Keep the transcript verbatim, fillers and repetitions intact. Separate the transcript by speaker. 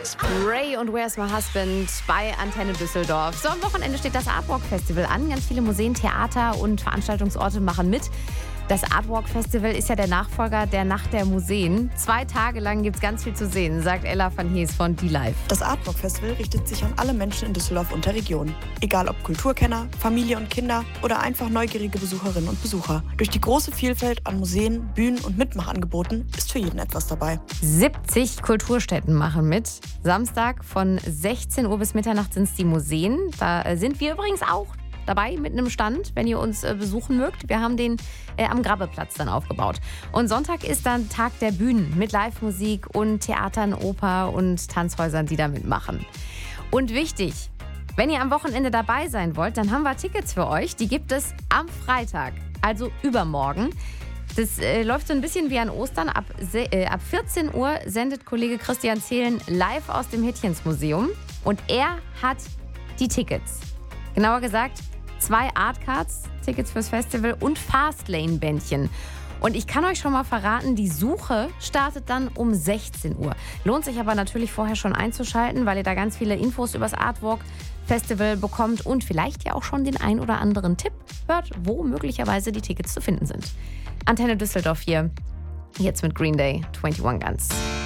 Speaker 1: Ray und Where's My Husband bei Antenne Düsseldorf. So, am Wochenende steht das Artwalk Festival an. Ganz viele Museen, Theater und Veranstaltungsorte machen mit. Das Artwalk Festival ist ja der Nachfolger der Nacht der Museen. Zwei Tage lang gibt es ganz viel zu sehen, sagt Ella van Hees von D-Live.
Speaker 2: Das Artwalk Festival richtet sich an alle Menschen in Düsseldorf und der Region. Egal ob Kulturkenner, Familie und Kinder oder einfach neugierige Besucherinnen und Besucher. Durch die große Vielfalt an Museen, Bühnen und Mitmachangeboten ist für jeden etwas dabei.
Speaker 1: siebzig Kulturstätten machen mit. Samstag von sechzehn Uhr bis Mitternacht sind es die Museen. Da sind wir übrigens auch dabei mit einem Stand, wenn ihr uns äh, besuchen mögt. Wir haben den äh, am Grabbeplatz dann aufgebaut. Und Sonntag ist dann Tag der Bühnen mit Live-Musik und Theatern, Oper und Tanzhäusern, die da mitmachen. Und wichtig, wenn ihr am Wochenende dabei sein wollt, dann haben wir Tickets für euch. Die gibt es am Freitag, also übermorgen. Das äh, läuft so ein bisschen wie an Ostern. Ab, äh, ab vierzehn Uhr sendet Kollege Christian Zehlen live aus dem Hätchens-Museum. Und er hat die Tickets. Genauer gesagt, zwei Artcards, Tickets fürs Festival und Fastlane-Bändchen. Und ich kann euch schon mal verraten, die Suche startet dann um sechzehn Uhr. Lohnt sich aber natürlich vorher schon einzuschalten, weil ihr da ganz viele Infos über das Artwalk Festival bekommt und vielleicht ja auch schon den ein oder anderen Tipp hört, wo möglicherweise die Tickets zu finden sind. Antenne Düsseldorf hier, jetzt mit Green Day, einundzwanzig Guns.